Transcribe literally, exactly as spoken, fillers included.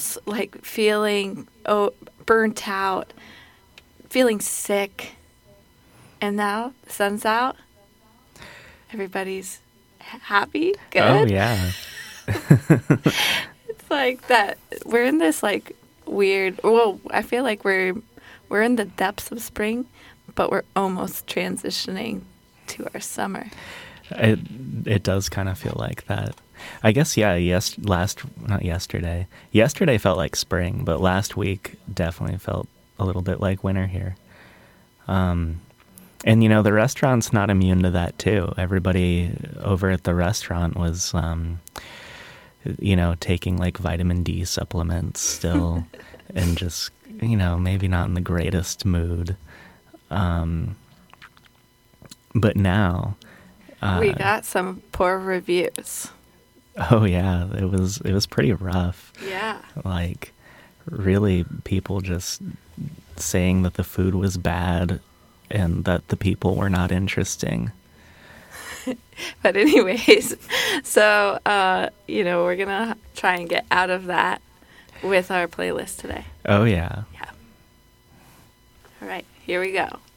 s- like feeling oh, burnt out, feeling sick. And now the sun's out. Everybody's h- happy, good. Oh, yeah. It's like that. We're in this like weird. Well, I feel like we're we're in the depths of spring, but we're almost transitioning to our summer. It it does kind of feel like that. I guess, yeah, yes, last, not yesterday. Yesterday felt like spring, but last week definitely felt a little bit like winter here. Um, and, you know, the restaurant's not immune to that, too. Everybody over at the restaurant was, um, you know, taking, like, vitamin D supplements still and just, you know, maybe not in the greatest mood. Um, but now... Uh, we got some poor reviews. Oh, yeah, it was it was pretty rough. Yeah. Like, really, people just saying that the food was bad and that the people were not interesting. But anyways, so, uh, you know, we're going to try and get out of that with our playlist today. Oh, yeah. Yeah. All right, here we go.